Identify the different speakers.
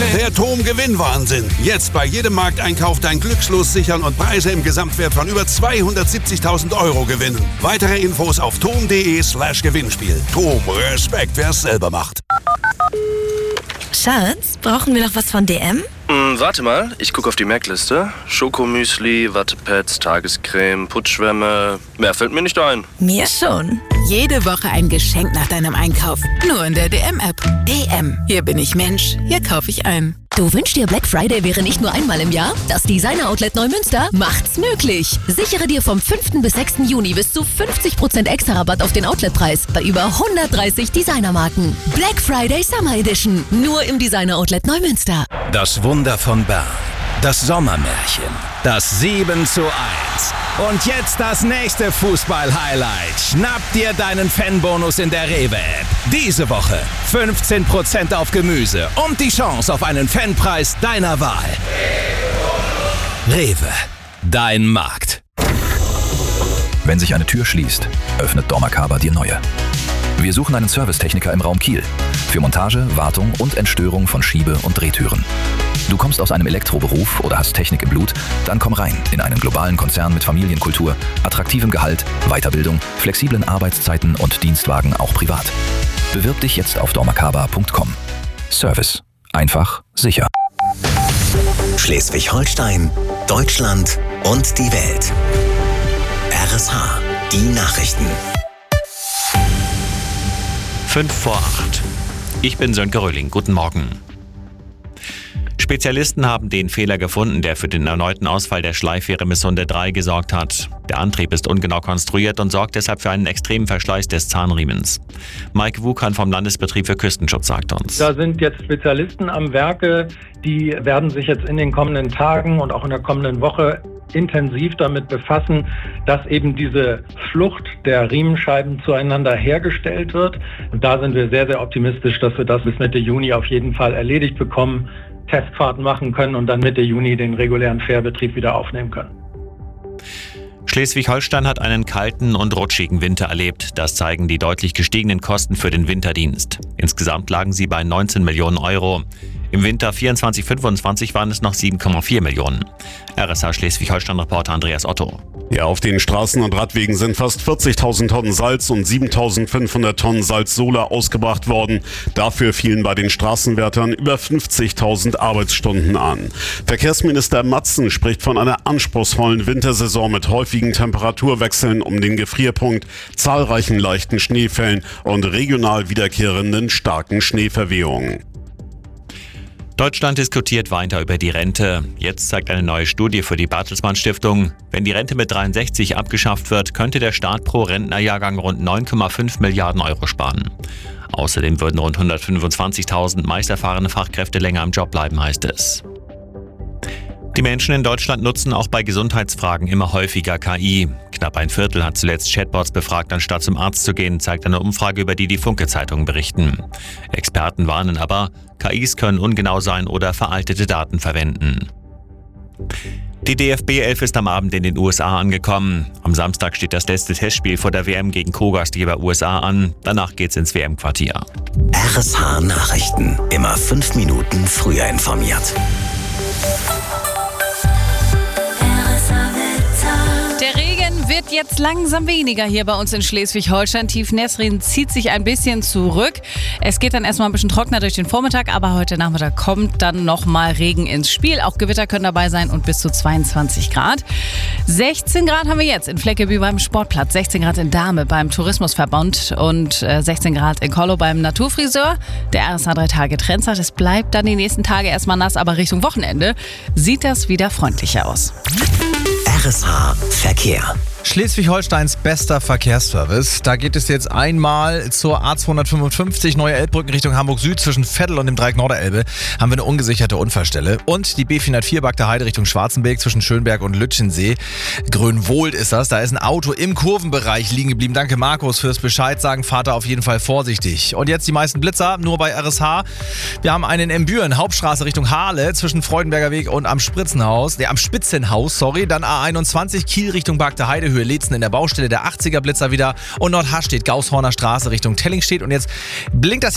Speaker 1: Der TOM-Gewinnwahnsinn. Jetzt bei jedem Markteinkauf dein Glückslos sichern und Preise im Gesamtwert von über 270.000 € gewinnen. Weitere Infos auf tom.de/Gewinnspiel. TOM, Respekt, wer es selber macht.
Speaker 2: Schatz, brauchen wir noch was von DM?
Speaker 3: Warte mal, ich gucke auf die Merkliste. Schokomüsli, Wattepads, Tagescreme, Putzschwämme. Mehr fällt mir nicht ein.
Speaker 2: Mir schon.
Speaker 4: Jede Woche ein Geschenk nach deinem Einkauf. Nur in der DM-App. DM. Hier bin ich Mensch. Hier kaufe ich ein.
Speaker 5: Du wünschst dir, Black Friday wäre nicht nur einmal im Jahr? Das Designer Outlet Neumünster macht's möglich. Sichere dir vom 5. bis 6. Juni bis zu 50% extra Rabatt auf den Outletpreis bei über 130 Designermarken. Black Friday Summer Edition. Nur im Designer Outlet Neumünster.
Speaker 6: Das Wunder von Bern. Das Sommermärchen. Das 7:1. Und jetzt das nächste Fußball-Highlight. Schnapp dir deinen Fanbonus in der Rewe-App. Diese Woche 15% auf Gemüse und die Chance auf einen Fanpreis deiner Wahl. Rewe, dein Markt.
Speaker 7: Wenn sich eine Tür schließt, öffnet dormakaba dir neue. Wir suchen einen Servicetechniker im Raum Kiel. Für Montage, Wartung und Entstörung von Schiebe- und Drehtüren. Du kommst aus einem Elektroberuf oder hast Technik im Blut? Dann komm rein in einen globalen Konzern mit Familienkultur, attraktivem Gehalt, Weiterbildung, flexiblen Arbeitszeiten und Dienstwagen auch privat. Bewirb dich jetzt auf dormakaba.com. Service. Einfach, sicher.
Speaker 8: Schleswig-Holstein, Deutschland und die Welt. RSH, die Nachrichten.
Speaker 9: 5:08. Ich bin Sönke Röhling. Guten Morgen. Spezialisten haben den Fehler gefunden, der für den erneuten Ausfall der Schleifwehre Missunde 3 gesorgt hat. Der Antrieb ist ungenau konstruiert und sorgt deshalb für einen extremen Verschleiß des Zahnriemens. Mike Wukan vom Landesbetrieb für Küstenschutz sagt uns.
Speaker 10: Da sind jetzt Spezialisten am Werke, die werden sich jetzt in den kommenden Tagen und auch in der kommenden Woche intensiv damit befassen, dass eben diese Flucht der Riemenscheiben zueinander hergestellt wird. Und da sind wir sehr, sehr optimistisch, dass wir das bis Mitte Juni auf jeden Fall erledigt bekommen, Testfahrten machen können und dann Mitte Juni den regulären Fährbetrieb wieder aufnehmen können.
Speaker 9: Schleswig-Holstein hat einen kalten und rutschigen Winter erlebt. Das zeigen die deutlich gestiegenen Kosten für den Winterdienst. Insgesamt lagen sie bei 19 Millionen €. Im Winter 24/25 waren es noch 7,4 Millionen. RSH Schleswig-Holstein-Reporter Andreas Otto.
Speaker 11: Ja, auf den Straßen und Radwegen sind fast 40.000 Tonnen Salz und 7.500 Tonnen Salzsohle ausgebracht worden. Dafür fielen bei den Straßenwärtern über 50.000 Arbeitsstunden an. Verkehrsminister Matzen spricht von einer anspruchsvollen Wintersaison mit häufigen Temperaturwechseln um den Gefrierpunkt, zahlreichen leichten Schneefällen und regional wiederkehrenden starken Schneeverwehungen.
Speaker 9: Deutschland diskutiert weiter über die Rente. Jetzt zeigt eine neue Studie für die Bertelsmann Stiftung: Wenn die Rente mit 63 abgeschafft wird, könnte der Staat pro Rentnerjahrgang rund 9,5 Milliarden € sparen. Außerdem würden rund 125.000 meist erfahrene Fachkräfte länger im Job bleiben, heißt es. Die Menschen in Deutschland nutzen auch bei Gesundheitsfragen immer häufiger KI. Knapp ein Viertel hat zuletzt Chatbots befragt, anstatt zum Arzt zu gehen, zeigt eine Umfrage, über die Funke-Zeitungen berichten. Experten warnen aber, KIs können ungenau sein oder veraltete Daten verwenden. Die DFB 11 ist am Abend in den USA angekommen. Am Samstag steht das letzte Testspiel vor der WM gegen Co-Gastgeber USA an. Danach geht's ins WM-Quartier.
Speaker 8: RSH Nachrichten. Immer 5 Minuten früher informiert.
Speaker 12: Wird jetzt langsam weniger hier bei uns in Schleswig-Holstein. Tief Nesrin zieht sich ein bisschen zurück. Es geht dann erstmal ein bisschen trockener durch den Vormittag, aber heute Nachmittag kommt dann nochmal Regen ins Spiel. Auch Gewitter können dabei sein und bis zu 22 Grad. 16 Grad haben wir jetzt in Fleckeby beim Sportplatz, 16 Grad in Dahme beim Tourismusverband und 16 Grad in Kollow beim Naturfriseur. Der RSH 3 Tage Trend sagt, es bleibt dann die nächsten Tage erstmal nass, aber Richtung Wochenende sieht das wieder freundlicher aus.
Speaker 8: RSH Verkehr.
Speaker 13: Schleswig-Holsteins bester Verkehrsservice. Da geht es jetzt einmal zur A255, Neue Elbbrücken Richtung Hamburg Süd. Zwischen Veddel und dem Dreieck Norderelbe haben wir eine ungesicherte Unfallstelle. Und die B404 Bagda Heide Richtung Schwarzenberg zwischen Schönberg und Lütschensee. Grünwohlt ist das. Da ist ein Auto im Kurvenbereich liegen geblieben. Danke Markus fürs Bescheid sagen. Fahrt da auf jeden Fall vorsichtig. Und jetzt die meisten Blitzer, nur bei RSH. Wir haben einen in Büren, Hauptstraße Richtung Hahle zwischen Freudenberger Weg und am Spitzenhaus. Dann A21 Kiel Richtung Bagda Heide, Höhe Leetzen in der Baustelle, der 80er Blitzer wieder. Und Nordhasch steht Gaushorner Straße Richtung Tellingstedt. Und jetzt blinkt das